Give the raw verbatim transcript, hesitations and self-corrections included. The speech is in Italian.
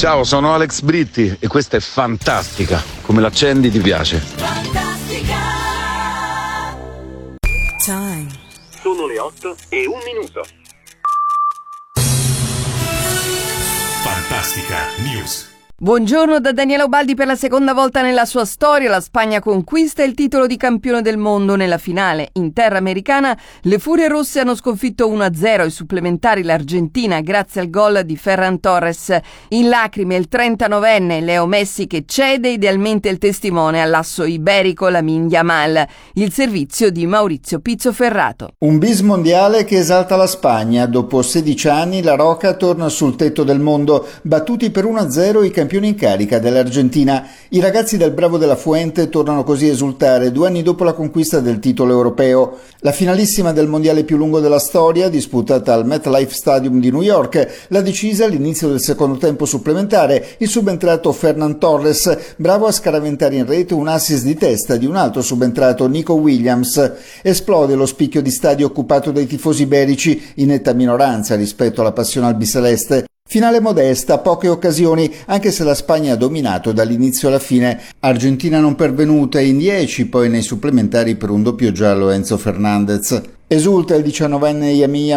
Ciao, sono Alex Britti e questa è Fantastica. Come l'accendi ti piace. Fantastica. Time. Sono le otto e un minuto. Fantastica News. Buongiorno da Daniela Ubaldi. Per la seconda volta nella sua storia la Spagna conquista il titolo di campione del mondo. Nella finale in terra americana le Furie Rosse hanno sconfitto uno a zero ai supplementari l'Argentina grazie al gol di Ferran Torres. In lacrime il trentanovenne Leo Messi che cede, idealmente il testimone all'asso iberico Lamine Yamal. Il servizio di Maurizio Pizzoferrato. Un bis mondiale che esalta la Spagna. Dopo sedici anni la Roca torna sul tetto del mondo, battuti per uno a zero i campioni in carica dell'Argentina. I ragazzi del Bravo della Fuente tornano così a esultare due anni dopo la conquista del titolo europeo. La finalissima del mondiale più lungo della storia, disputata al MetLife Stadium di New York, l'ha decisa all'inizio del secondo tempo supplementare il subentrato Fernan Torres, bravo a scaraventare in rete un assist di testa di un altro subentrato, Nico Williams. Esplode lo spicchio di stadio occupato dai tifosi iberici, in netta minoranza rispetto alla passione albiceleste. Finale modesta, poche occasioni, anche se la Spagna ha dominato dall'inizio alla fine. Argentina non pervenuta in dieci, poi nei supplementari per un doppio giallo Enzo Fernandez. Esulta il diciannovenne Yamil